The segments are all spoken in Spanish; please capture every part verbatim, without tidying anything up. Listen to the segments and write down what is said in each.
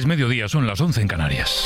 Es mediodía, son las once en Canarias.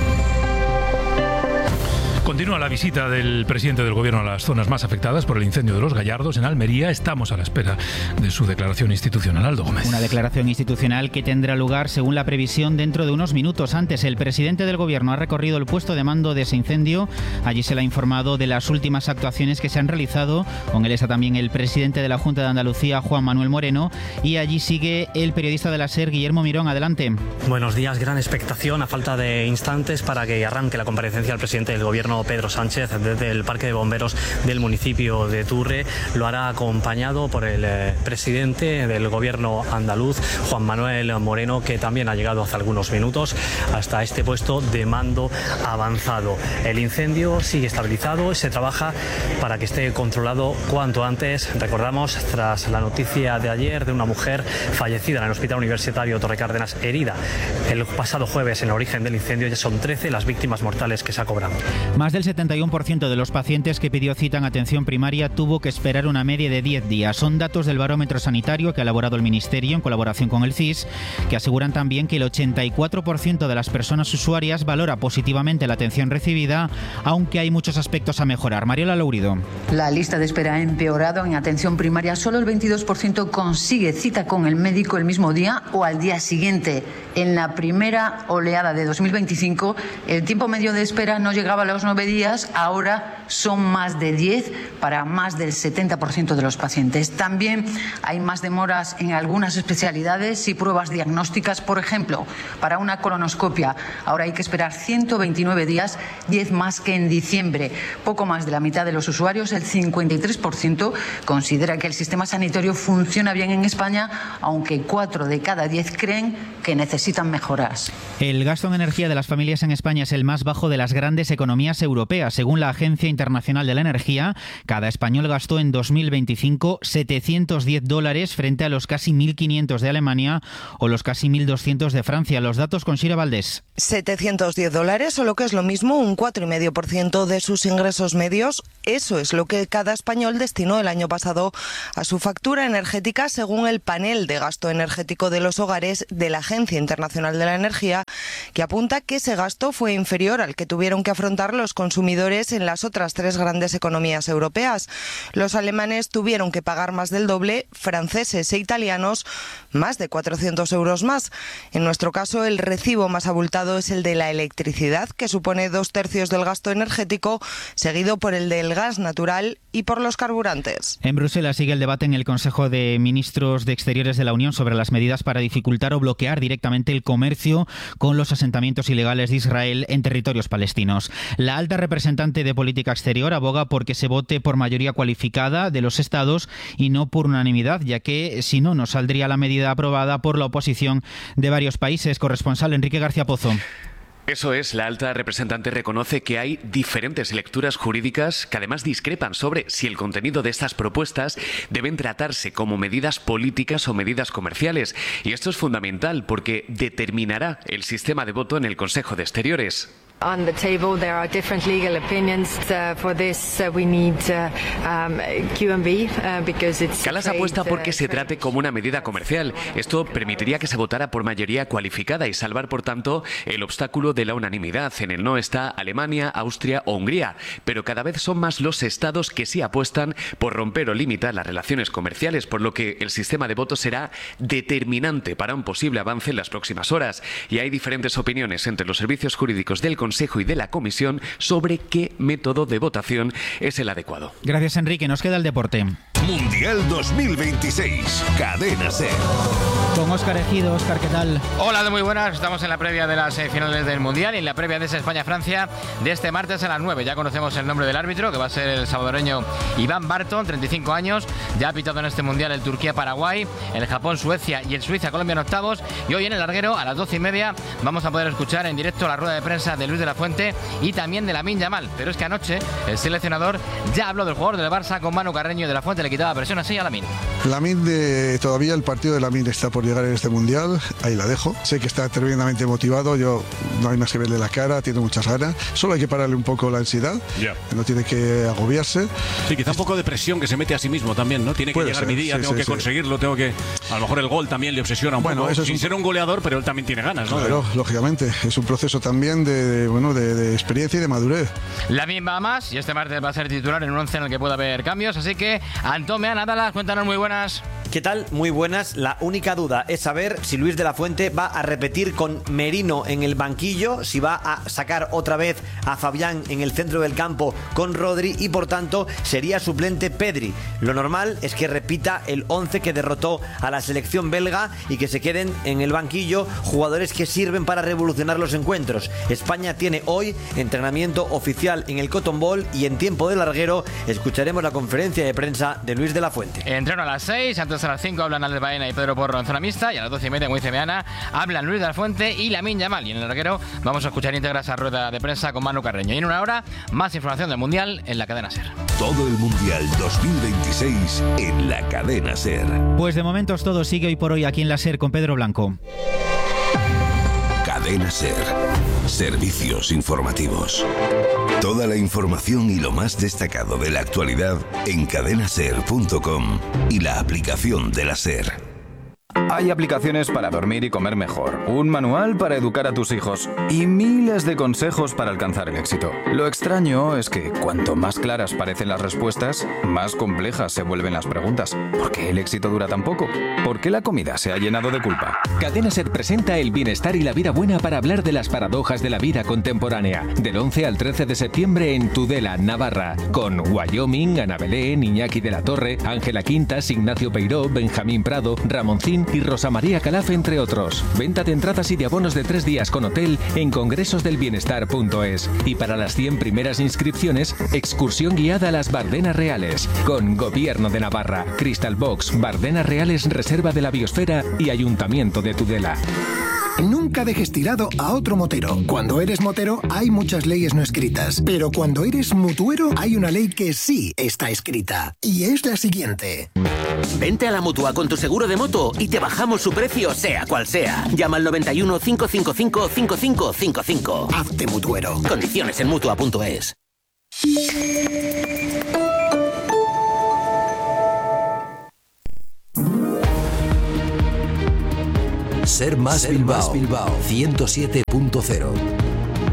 Continúa la visita del presidente del Gobierno a las zonas más afectadas por el incendio de Los Gallardos en Almería. Estamos a la espera de su declaración institucional. Aldo Gómez. Una declaración institucional que tendrá lugar, según la previsión, dentro de unos minutos. Antes, el presidente del Gobierno ha recorrido el puesto de mando de ese incendio. Allí se le ha informado de las últimas actuaciones que se han realizado. Con él está también el presidente de la Junta de Andalucía, Juan Manuel Moreno. Y allí sigue el periodista de la SER, Guillermo Mirón. Adelante. Buenos días. Gran expectación a falta de instantes para que arranque la comparecencia del presidente del Gobierno, Pedro Sánchez, desde el Parque de Bomberos del municipio de Turre. Lo hará acompañado por el eh, presidente del Gobierno andaluz, Juan Manuel Moreno, que también ha llegado hace algunos minutos hasta este puesto de mando avanzado. El incendio sigue estabilizado y se trabaja para que esté controlado cuanto antes. Recordamos, tras la noticia de ayer de una mujer fallecida en el Hospital Universitario Torre Cárdenas, herida el pasado jueves en el origen del incendio, ya son trece las víctimas mortales que se ha cobrado. Más del setenta y uno por ciento de los pacientes que pidió cita en atención primaria tuvo que esperar una media de diez días. Son datos del barómetro sanitario que ha elaborado el Ministerio en colaboración con el C I S, que aseguran también que el ochenta y cuatro por ciento de las personas usuarias valora positivamente la atención recibida, aunque hay muchos aspectos a mejorar. Mariola Lourido. La lista de espera ha empeorado en atención primaria. Solo el veintidós por ciento consigue cita con el médico el mismo día o al día siguiente. En la primera oleada de dos mil veinticinco, el tiempo medio de espera no llegaba a los nueve días, ahora son más de diez para más del setenta por ciento de los pacientes. También hay más demoras en algunas especialidades y pruebas diagnósticas. Por ejemplo, para una colonoscopia, ahora hay que esperar ciento veintinueve días, diez más que en diciembre. Poco más de la mitad de los usuarios, el cincuenta y tres por ciento, considera que el sistema sanitario funciona bien en España, aunque cuatro de cada diez creen que necesitan mejoras. El gasto en energía de las familias en España es el más bajo de las grandes economías europeas. Según la Agencia Internacional de la Energía, cada español gastó en dos mil veinticinco setecientos diez dólares frente a los casi mil quinientos de Alemania o los casi mil doscientos de Francia. Los datos con Shira Valdés. setecientos diez dólares, o lo que es lo mismo, un cuatro coma cinco por ciento de sus ingresos medios. Eso es lo que cada español destinó el año pasado a su factura energética, según el panel de gasto energético de los hogares de la Agencia Internacional de la Energía, que apunta que ese gasto fue inferior al que tuvieron que afrontar los consumidores en las otras tres grandes economías europeas. Los alemanes tuvieron que pagar más del doble, franceses e italianos más de cuatrocientos euros más. En nuestro caso, el recibo más abultado es el de la electricidad, que supone dos tercios del gasto energético, seguido por el del gas natural y por los carburantes. En Bruselas sigue el debate en el Consejo de Ministros de Exteriores de la Unión sobre las medidas para dificultar o bloquear directamente el comercio con los asentamientos ilegales de Israel en territorios palestinos. La alta representante de Política Exterior aboga por que se vote por mayoría cualificada de los estados y no por unanimidad, ya que si no, no saldría la medida aprobada por la oposición de varios países. Corresponsal Enrique García Pozo. Eso es, la alta representante reconoce que hay diferentes lecturas jurídicas que además discrepan sobre si el contenido de estas propuestas deben tratarse como medidas políticas o medidas comerciales. Y esto es fundamental porque determinará el sistema de voto en el Consejo de Exteriores. On the table there are different legal opinions. Uh, for this uh, we need uh, um, Q and B uh, because it's Calas apuesta porque se trate como una medida comercial. Esto permitiría que se votara por mayoría cualificada y salvar, por tanto, el obstáculo de la unanimidad. En el no está Alemania, Austria o Hungría, pero cada vez son más los estados que sí apuestan por romper o limitar las relaciones comerciales, por lo que el sistema de voto será determinante para un posible avance en las próximas horas. Y hay diferentes opiniones entre los servicios jurídicos del Consejo Consejo y de la Comisión sobre qué método de votación es el adecuado. Gracias, Enrique. Nos queda el deporte. Mundial dos mil veintiséis, Cadena SER. Con Óscar Ejido. Óscar, ¿qué tal? Hola, de muy buenas. Estamos en la previa de las finales del Mundial y en la previa de esa España-Francia de este martes a las nueve. Ya conocemos el nombre del árbitro, que va a ser el salvadoreño Iván Barton, treinta y cinco años. Ya ha pitado en este Mundial el Turquía-Paraguay, el Japón-Suecia y el Suiza-Colombia en octavos. Y hoy en el larguero, a las doce y media, vamos a poder escuchar en directo la rueda de prensa de Luis Luis de la Fuente y también de Lamine Yamal. Pero es que anoche el seleccionador ya habló del jugador del Barça con Manu Carreño y de la Fuente le quitaba presión así a Lamine. Lamine, de, todavía el partido de Lamine está por llegar en este Mundial, ahí la dejo. Sé que está tremendamente motivado, yo no hay más que verle la cara, tiene muchas ganas. Solo hay que pararle un poco la ansiedad, yeah. no tiene que agobiarse. Sí, quizá un poco de presión que se mete a sí mismo también, ¿no? Tiene que Puede llegar ser, mi día, sí, tengo sí, que sí. conseguirlo, tengo que... A lo mejor el gol también le obsesiona un bueno, poco, eso sin un... ser un goleador, pero él también tiene ganas, ¿no? Claro, de... lógicamente, es un proceso también de, de bueno, de, de experiencia y de madurez. Lamine va más y este martes va a ser titular en un once en el que pueda haber cambios, así que Antón Meana, Dalas, cuéntanos, muy buenas. ¿Qué tal? Muy buenas. La única duda es saber si Luis de la Fuente va a repetir con Merino en el banquillo, si va a sacar otra vez a Fabián en el centro del campo con Rodri y por tanto sería suplente Pedri. Lo normal es que repita el once que derrotó a la selección belga y que se queden en el banquillo jugadores que sirven para revolucionar los encuentros. España tiene hoy entrenamiento oficial en el Cotton Bowl y en tiempo de larguero escucharemos la conferencia de prensa de Luis de la Fuente. Entreno a las seis, antes a las cinco hablan Alex Baena y Pedro Porro en zona mixta y a las doce y media, como dice Meana, hablan Luis de la Fuente y Lamine Yamal. Y en el larguero vamos a escuchar íntegra esa rueda de prensa con Manu Carreño. Y en una hora, más información del Mundial en la cadena SER. Todo el Mundial dos mil veintiséis en la cadena SER. Pues de momento todo sigue hoy por hoy aquí en la SER con Pedro Blanco. Cadena SER. Servicios informativos. Toda la información y lo más destacado de la actualidad en cadena ser punto com y la aplicación de la SER. Hay aplicaciones para dormir y comer mejor, un manual para educar a tus hijos y miles de consejos para alcanzar el éxito. Lo extraño es que cuanto más claras parecen las respuestas, más complejas se vuelven las preguntas. ¿Por qué el éxito dura tan poco? ¿Por qué la comida se ha llenado de culpa? Cadena SER presenta el bienestar y la vida buena para hablar de las paradojas de la vida contemporánea. Del once al trece de septiembre en Tudela, Navarra, con Wyoming, Ana Belén, Iñaki de la Torre, Ángela Quintas, Ignacio Peiró, Benjamín Prado, Ramoncín y Rosa María Calaf, entre otros. Venta de entradas y de abonos de tres días con hotel en congresosdelbienestar punto es. Y para las cien primeras inscripciones, excursión guiada a las Bardenas Reales, con Gobierno de Navarra, Crystal Box, Bardenas Reales, Reserva de la Biosfera y Ayuntamiento de Tudela. Nunca dejes tirado a otro motero. Cuando eres motero hay muchas leyes no escritas, pero cuando eres mutuero hay una ley que sí está escrita, y es la siguiente. Vente a la Mutua con tu seguro de moto y te bajamos su precio sea cual sea. Llama al noventa y uno, cinco cinco cinco, cinco cinco cinco cinco. Hazte mutuero. Condiciones en mutua punto es. Ser más Bilbao, ciento siete punto cero.